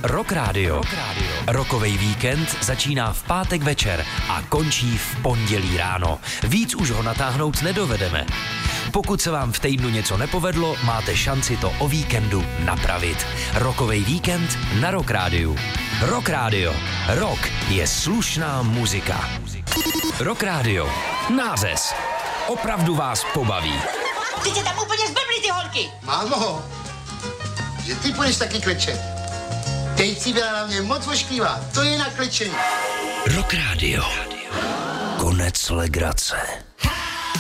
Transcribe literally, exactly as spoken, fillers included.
Rock Radio. Rockovej víkend začíná v pátek večer a končí v pondělí ráno. Víc už ho natáhnout nedovedeme. Pokud se vám v týdnu něco nepovedlo, máte šanci to o víkendu napravit. Rockovej víkend na Rock Radio. Rock Radio. Rock je slušná muzika. Rock Radio. Nářez. Opravdu vás pobaví. Ty jste tam úplně zblblí, ty holky. Mámo, že ty půjdeš taky klečet. Teď si byla na mě moc ošklivá. To je na klečení. Rock Radio. Konec legrace.